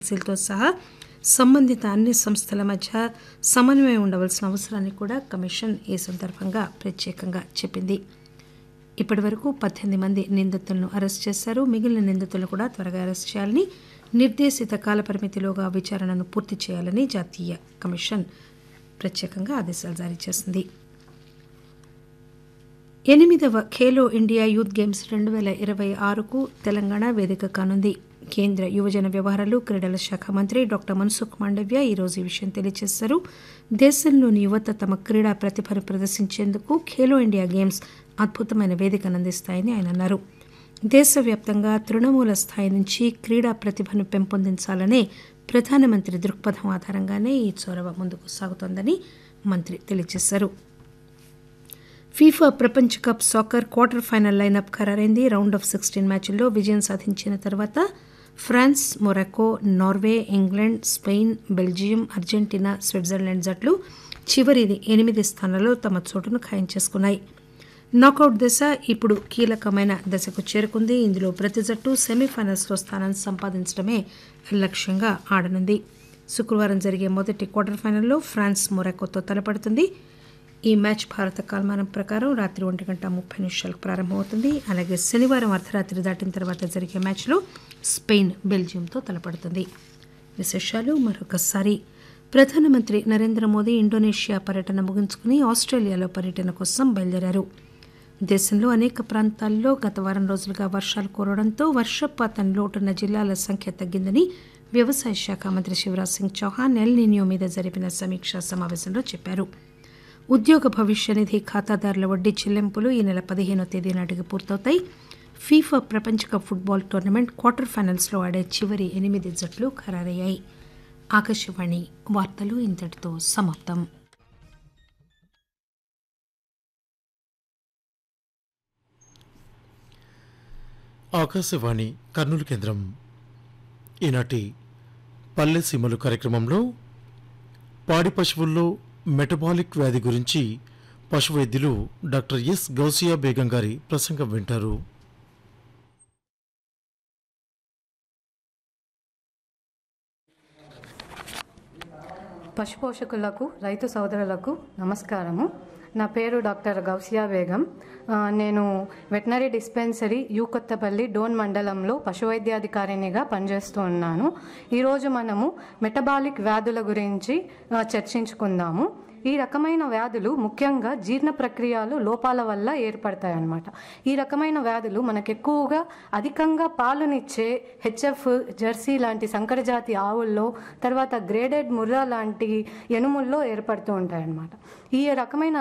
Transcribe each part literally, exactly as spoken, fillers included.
తో సహా సంబంధిత అన్ని సంస్థల మధ్య సమన్వయం ఉండవలసిన అవసరాన్ని కూడా కమిషన్ ఈ సందర్భంగా ప్రత్యేకంగా చెప్పింది. ఇప్పటి వరకు పద్దెనిమిది మంది నిందితులను అరెస్ట్ చేశారు. మిగిలిన నిందితులను కూడా త్వరగా అరెస్ట్ చేయాలని, నిర్దేశిత కాలపరిమితిలోగా విచారణను పూర్తి చేయాలని జాతీయ కమిషన్ ప్రత్యేకంగా ఆదేశాలు జారీ చేసింది. ఎనిమిదవ ఖేలో ఇండియా యూత్ గేమ్స్ రెండు పేల ఇరవై ఆరుకు తెలంగాణ వేదిక కానుంది. కేంద్ర యువజన వ్యవహారాలు క్రీడల శాఖ మంత్రి డాక్టర్ మన్సుఖ్ మాండవ్య ఈరోజు ఈ విషయం తెలియజేశారు. దేశంలోని యువత తమ క్రీడా ప్రతిభను ప్రదర్శించేందుకు ఖేలో ఇండియా గేమ్స్ అద్భుతమైన వేదికను అందిస్తాయని ఆయన అన్నారు. దేశవ్యాప్తంగా తృణమూల స్థాయి నుంచి క్రీడా ప్రతిభను పెంపొందించాలనే ప్రధానమంత్రి దృక్పథం ఆధారంగానే ఈ చొరవ ముందుకు సాగుతోందని మంత్రి తెలియజేశారు. ఫీఫా ప్రపంచ cup soccer quarter final lineup ఖరారైంది. Round of sixteen మ్యాచ్ల్లో విజయం సాధించిన తర్వాత France, Morocco, Norway, England, Spain, Belgium, Argentina, Switzerland జట్లు చివరి ఎనిమిది స్థానాల్లో తమ చోటును ఖాయం చేసుకున్నాయి. నాకౌట్ దశ ఇప్పుడు కీలకమైన దశకు చేరుకుంది. ఇందులో ప్రతి జట్టు సెమీఫైనల్స్లో స్థానాన్ని సంపాదించడమే లక్ష్యంగా ఆడనుంది. శుక్రవారం జరిగే మొదటి క్వార్టర్ ఫైనల్లో ఫ్రాన్స్ మొరాకోతో తలపడుతుంది. ఈ మ్యాచ్ భారత కాలమానం ప్రకారం రాత్రి ఒంటి గంట ముప్పై నిమిషాలకు ప్రారంభమవుతుంది. అలాగే శనివారం అర్ధరాత్రి దాటిన తర్వాత జరిగే మ్యాచ్లో స్పెయిన్ బెల్జియంతో తలపడుతుంది. విశేషాలు మరొకసారి. ప్రధానమంత్రి నరేంద్ర మోదీ ఇండోనేషియా పర్యటన ముగించుకుని ఆస్ట్రేలియాలో పర్యటన కోసం బయలుదేరారు. దేశంలో అనేక ప్రాంతాల్లో గత వారం రోజులుగా వర్షాలు కురవడంతో వర్షపాతం లోటున్న జిల్లాల సంఖ్య తగ్గిందని వ్యవసాయ శాఖ మంత్రి శివరాజ్ సింగ్ చౌహాన్ ఎల్ నినియో మీద జరిపిన సమీక్షా సమావేశంలో చెప్పారు. ఉద్యోగ భవిష్య నిధి ఖాతాదారుల వడ్డీ చెల్లింపులు ఈ నెల పదిహేనో తేదీ నాటికి పూర్తవుతాయి. ఫీఫా ప్రపంచ కప్ ఫుట్బాల్ టోర్నమెంట్ క్వార్టర్ ఫైనల్స్లో ఆడే చివరి ఎనిమిది జట్లు ఖరారయ్యాయి. ఆకాశవాణి వార్తలు ఇంతటితో సమాప్తం. ఆకాశవాణి కర్నూలు కేంద్రం. ఈనాటి పల్లె సీమలు కార్యక్రమంలో పాడి పశువుల్లో మెటబాలిక్ వ్యాధి గురించి పశు వైద్యులు డాక్టర్ ఎస్ గౌసియా బేగం గారి ప్రసంగం వింటారు. పశు పోషకులకు, రైతు సోదరులకు నమస్కారము. నా పేరు డాక్టర్ గౌసియా బేగం. నేను veterinary dispensary you Kothapalli Dhone మండలంలో పశువైద్యాధికారినిగా పనిచేస్తూ ఉన్నాను. ఈరోజు మనము మెటబాలిక్ వ్యాధుల గురించి చర్చించుకుందాము. ఈ రకమైన వ్యాధులు ముఖ్యంగా జీర్ణ ప్రక్రియలు లోపాల వల్ల ఏర్పడతాయి అన్నమాట. ఈ రకమైన వ్యాధులు మనకు ఎక్కువగా అధికంగా పాలునిచ్చే హెచ్ఎఫ్, జెర్సీ లాంటి సంకరజాతి ఆవుల్లో, తర్వాత గ్రేడెడ్ ముర్రా లాంటి ఎనుముల్లో ఏర్పడుతూ ఉంటాయి అన్నమాట. ఈ రకమైన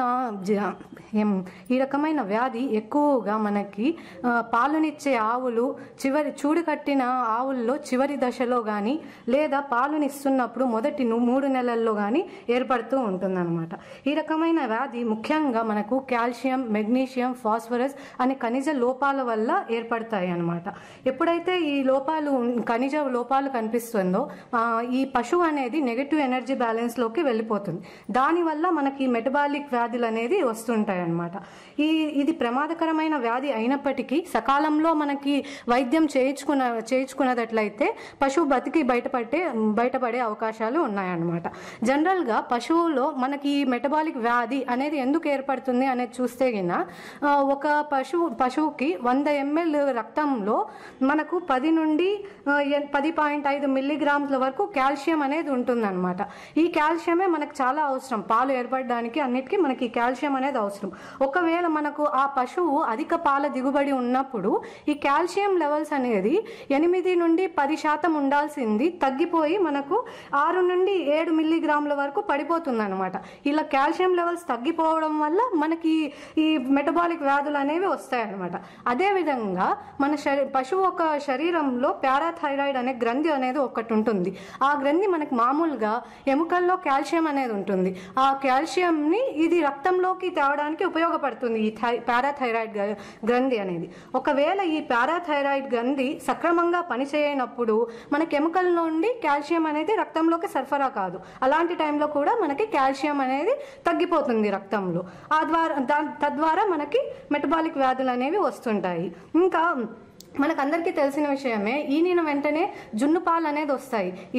ఈ రకమైన వ్యాధి ఎక్కువగా మనకి పాలునిచ్చే ఆవులు చివరి చూడు కట్టిన ఆవుల్లో చివరి దశలో కానీ లేదా పాలునిస్తున్నప్పుడు మొదటి మూడు నెలల్లో కానీ ఏర్పడుతూ ఉంటుందన్నమాట. ఈ రకమైన వ్యాధి ముఖ్యంగా మనకు కాల్షియం, మెగ్నీషియం, ఫాస్ఫరస్ అనే ఖనిజ లోపాల వల్ల ఏర్పడతాయి అన్నమాట. ఎప్పుడైతే ఈ లోపాలు ఖనిజ లోపాలు కనిపిస్తుందో ఈ పశువు అనేది నెగటివ్ ఎనర్జీ బ్యాలెన్స్లోకి వెళ్ళిపోతుంది. దానివల్ల మనకి మెటబాలిక్ వ్యాధులు అనేది వస్తుంటాయి అన్నమాట. ఈ ఇది ప్రమాదకరమైన వ్యాధి అయినప్పటికీ సకాలంలో మనకి వైద్యం చేయించుకున్న చేయించుకున్నట్లయితే పశువు బతికి బయటపడే బయటపడే అవకాశాలు ఉన్నాయన్నమాట. జనరల్గా పశువులో మనకి మెటబాలిక్ వ్యాధి అనేది ఎందుకు ఏర్పడుతుంది అనేది చూస్తే గిన ఒక పశువు పశువుకి వంద ఎంఎల్ రక్తంలో మనకు పది నుండి పది పాయింట్ ఐదు మిల్లీగ్రాముల వరకు కాల్షియం అనేది ఉంటుందన్నమాట. ఈ కాల్షియమే మనకు చాలా అవసరం. పాలు ఏర్పడడానికి అన్నిటికీ మనకి కాల్షియం అనేది అవసరం. ఒకవేళ మనకు ఆ పశువు అధిక పాల దిగుబడి ఉన్నప్పుడు ఈ కాల్షియం లెవెల్స్ అనేది ఎనిమిది నుండి పది శాతం ఉండాల్సింది తగ్గిపోయి మనకు ఆరు నుండి ఏడు మిల్లీగ్రాముల వరకు పడిపోతుంది అనమాట. ఇలా కాల్షియం లెవెల్స్ తగ్గిపోవడం వల్ల మనకి ఈ మెటబాలిక్ వ్యాధులు అనేవి వస్తాయి అనమాట. అదేవిధంగా మన శరీ పశువు ఒక శరీరంలో పారాథైరాయిడ్ అనే గ్రంథి అనేది ఒకటి ఉంటుంది. ఆ గ్రంథి మనకి మామూలుగా ఎముకల్లో కాల్షియం అనేది ఉంటుంది. ఆ కాల్షియంని ఇది రక్తంలోకి తేవడానికి ఉపయోగపడుతుంది ఈ థై పారాథైరాయిడ్ గ్రంథి అనేది. ఒకవేళ ఈ పారాథైరాయిడ్ గ్రంథి సక్రమంగా పనిచేయనప్పుడు మన ఎముకల నుండి కాల్షియం అనేది రక్తంలోకి సరఫరా కాదు. అలాంటి టైంలో కూడా మనకి కాల్షియం అనేది తగ్గిపోతుంది రక్తంలో. ఆ ద్వారా తద్వారా మనకి మెటబాలిక్ వ్యాధులు అనేవి వస్తుంటాయి. ఇంకా మనకందరికీ తెలిసిన విషయమే, ఈనిన వెంటనే జున్ను పాలు అనేది వస్తాయి.